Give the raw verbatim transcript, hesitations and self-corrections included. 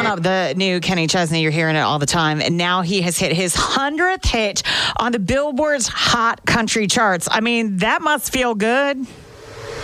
pulling up the new Kenny Chesney. You're hearing it all the time. And now he has hit his hundredth hit on the Billboard's Hot Country charts. I mean, that must feel good.